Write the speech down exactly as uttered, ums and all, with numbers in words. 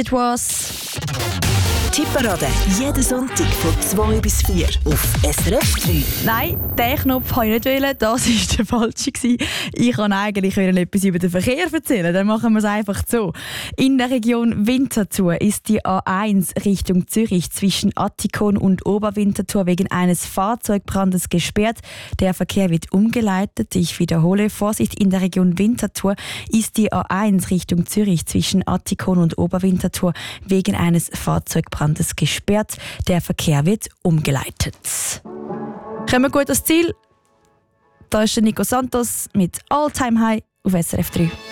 It was. Tipparade, jeden Sonntag von zwei bis vier auf S R F drei. Nein, diesen Knopf wollte ich nicht wählen, das war der falsche. Ich kann eigentlich etwas über den Verkehr erzählen, dann machen wir es einfach so. In der Region Winterthur ist die A eins Richtung Zürich zwischen Attikon und Oberwinterthur wegen eines Fahrzeugbrandes gesperrt. Der Verkehr wird umgeleitet. Ich wiederhole, Vorsicht, in der Region Winterthur ist die A eins Richtung Zürich zwischen Attikon und Oberwinterthur wegen eines Fahrzeugbrandes gesperrt. Der Verkehr wird umgeleitet. Kommen wir gut ans Ziel. Da ist der Nico Santos mit All Time High auf S R F drei.